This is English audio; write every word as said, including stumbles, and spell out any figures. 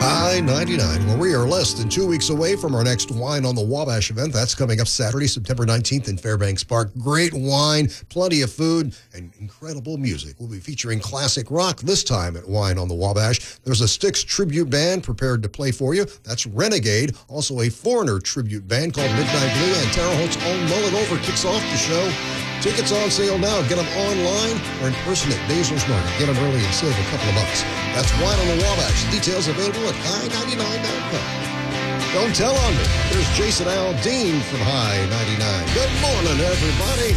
High ninety-nine. Well, we are less than two weeks away from our next Wine on the Wabash event. That's coming up Saturday, September nineteenth in Fairbanks Park. Great wine, plenty of food, and incredible music. We'll be featuring classic rock this time at Wine on the Wabash. There's a Styx tribute band prepared to play for you. That's Renegade. Also a Foreigner tribute band called Midnight Blue. And Terre Haute own Mull It Over kicks off the show. Tickets on sale now. Get them online or in person at Basil's Market. Get them early and save a couple of bucks. That's Wine on the Wabash. Details available at high ninety-nine dot com. Don't tell on me. There's Jason Aldean from High ninety-nine. Good morning, everybody.